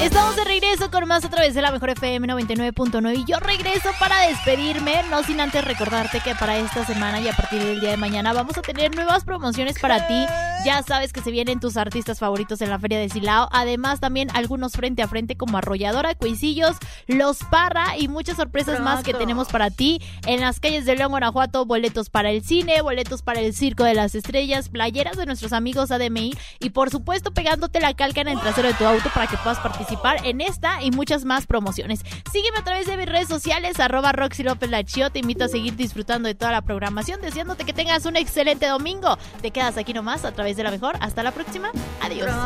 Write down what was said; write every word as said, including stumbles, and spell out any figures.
Estamos de regreso con más a través de la Mejor F M noventa y nueve punto nueve y yo regreso para despedirme, no sin antes recordarte que para esta semana y a partir del día de mañana vamos a tener nuevas promociones para ti. Ya sabes que se vienen tus artistas favoritos en la Feria de Silao, además también algunos frente a frente como Arrolladora, Cuisillos, Los Parra y muchas sorpresas Pronto. más que tenemos para ti en las calles de León, Guanajuato, boletos para el cine, boletos para el Circo de las Estrellas, playeras de nuestros amigos A D M I y por supuesto pegándote la calca en el trasero de tu auto para que puedas participar en esta y muchas más promociones. Sígueme a través de mis redes sociales, arroba Roxy López La Chio. Te invito a seguir disfrutando de toda la programación, deseándote que tengas un excelente domingo. Te quedas aquí nomás a través de la Mejor. Hasta la próxima. Adiós.